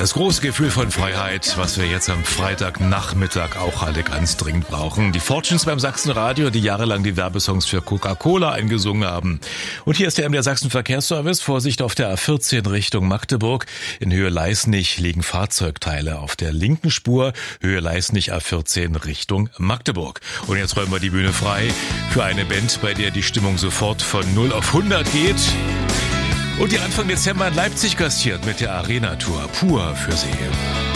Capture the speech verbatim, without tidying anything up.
Das große Gefühl von Freiheit, was wir jetzt am Freitagnachmittag auch alle ganz dringend brauchen. Die Fortunes beim Sachsenradio, die jahrelang die Werbesongs für Coca-Cola eingesungen haben. Und hier ist der M D R Sachsen Verkehrsservice. Vorsicht auf der A vierzehn Richtung Magdeburg. In Höhe Leisnig liegen Fahrzeugteile auf der linken Spur. Höhe Leisnig A vierzehn Richtung Magdeburg. Und jetzt räumen wir die Bühne frei für eine Band, bei der die Stimmung sofort von null auf hundert geht. Und die Anfang Dezember in Leipzig gastiert mit der Arena-Tour pur für Sie.